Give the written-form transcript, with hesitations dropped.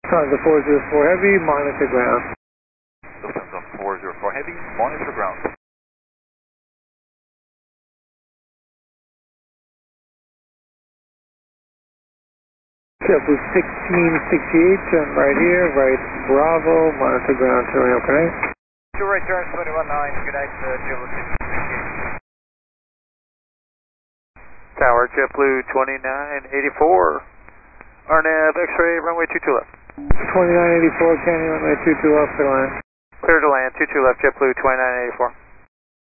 Lufthansa 404 Heavy, monitor ground. Lufthansa 404 Heavy, monitor ground. JetBlue 1668, turn right here, right Bravo, monitor ground, terminal connect. Two right turns, 21-9, good night, JetBlue 1668. Tower, JetBlue 2984. RNAV X-ray, runway 22 left. 2984, Canyon runway 22 left, clear to land. Clear to land, 22 left, JetBlue 2984.